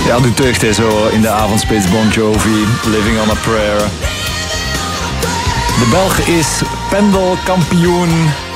Ja, doet deugd hè, zo in de avondspits. Bon Jovi, Living on a Prayer. De Belg is pendelkampioen.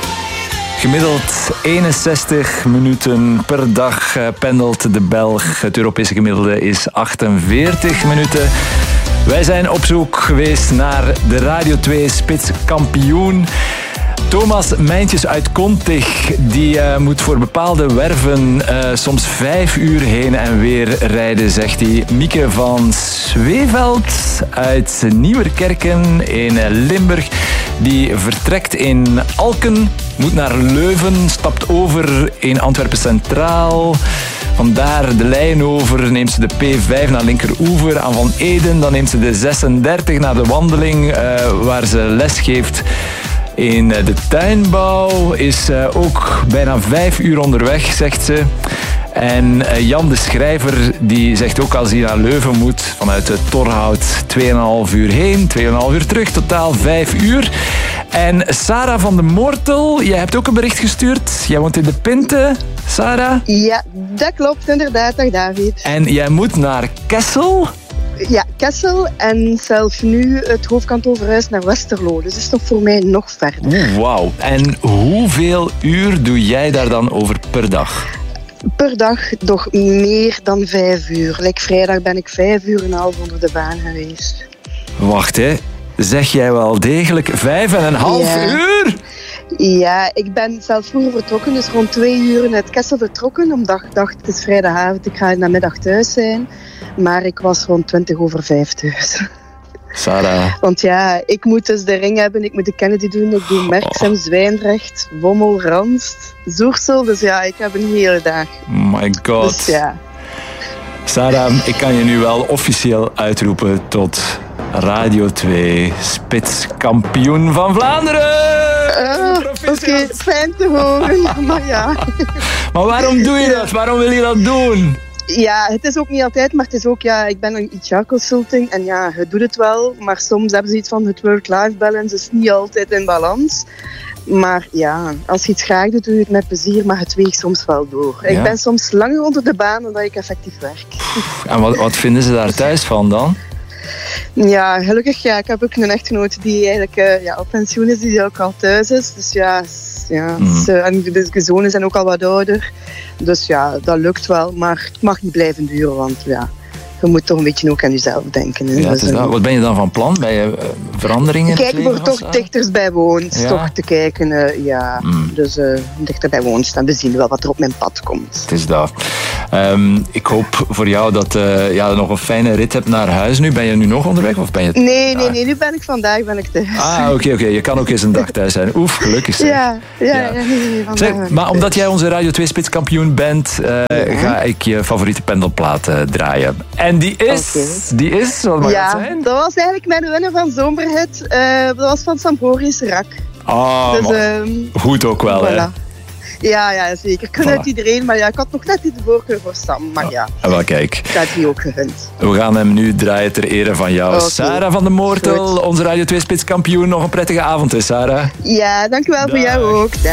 Gemiddeld 61 minuten per dag pendelt de Belg. Het Europese gemiddelde is 48 minuten. Wij zijn op zoek geweest naar de Radio 2 spitskampioen. Thomas Mijntjes uit Kontig, die moet voor bepaalde werven soms 5 uur heen en weer rijden, zegt hij. Mieke van Zweeveld uit Nieuwerkerken in Limburg, die vertrekt in Alken, moet naar Leuven, stapt over in Antwerpen Centraal. Vandaar de lijn over, neemt ze de P5 naar linkeroever aan Van Eden. Dan neemt ze de 36 naar de wandeling, waar ze les geeft in de tuinbouw. Is ook bijna 5 uur onderweg, zegt ze. En Jan de Schrijver, die zegt ook als hij naar Leuven moet, vanuit Torhout 2,5 uur heen, 2,5 uur terug, totaal 5 uur. En Sarah van de Moortel, jij hebt ook een bericht gestuurd. Jij woont in de Pinte, Sarah? Ja, dat klopt inderdaad. Dag David. En jij moet naar Kessel? Ja, Kessel en zelf nu het hoofdkantoor verhuisd naar Westerlo. Dus dat is toch voor mij nog verder. Wauw. En hoeveel uur doe jij daar dan over per dag? Per dag toch meer dan 5 uur. Like vrijdag ben ik 5,5 uur onder de baan geweest. Wacht hè, zeg jij wel degelijk 5,5 uur? Ja, ik ben zelf vroeger vertrokken, dus rond 2 uur uit Kessel vertrokken. Omdat ik dacht, het is vrijdagavond, ik ga namiddag thuis zijn. Maar ik was rond 5:20 thuis. Sarah. Want ja, ik moet dus de ring hebben, ik moet de Kennedy doen, ik doe Merksem, Zwijndrecht, Wommel, Ranst, Zoersel. Dus ja, ik heb een hele dag. My god. Dus ja. Sarah, ik kan je nu wel officieel uitroepen tot Radio 2 spitskampioen van Vlaanderen. Oké, fijn te horen, maar ja. Maar waarom doe je dat? Waarom wil je dat doen? Ja, het is ook niet altijd, maar het is ook, ja, ik ben een HR-consulting en ja, je doet het wel, maar soms hebben ze iets van het work-life balance is niet altijd in balans. Maar ja, als je iets graag doet, doe je het met plezier, maar het weegt soms wel door. Ja. Ik ben soms langer onder de baan dan dat ik effectief werk. En wat vinden ze daar thuis van dan? Ja, gelukkig, ja, ik heb ook een echtgenoot die eigenlijk op pensioen is, die ook al thuis is. Dus ja, en de zonen zijn ook al wat ouder. Dus ja, dat lukt wel, maar het mag niet blijven duren, want ja, je moet toch een beetje ook aan jezelf denken. Hè. Ja, dus wat ben je dan van plan? Bij je veranderingen? Kijken voor toch dichters woont, ja. Toch te kijken, Dus dichterbij woont, dan we zien wel wat er op mijn pad komt. Het is dat. Ik hoop voor jou dat je nog een fijne rit hebt naar huis nu. Ben je nu nog onderweg? Of ben je Nee, nu ben ik vandaag thuis. Oké. Je kan ook eens een dag thuis zijn. Oef, gelukkig zeg. Ja, zeg, maar omdat jij onze Radio 2 spitskampioen bent, ga ik je favoriete pendelplaat draaien. En die is, wat mag dat zijn? Dat was eigenlijk mijn winnaar van Zomerhit. Dat was van Sambori's Rak. Dus, goed ook wel, voilà. Hè? Ja, zeker. Ik gun uit iedereen, maar ja, ik had nog net niet de voorkeur voor Sam. Maar ja, wel, kijk. Ik had die ook gegund. We gaan hem nu draaien ter ere van jou. Okay. Sarah van de Moortel, onze Radio 2 spitskampioen. Nog een prettige avond, hè, Sarah? Ja, dankjewel voor jou ook.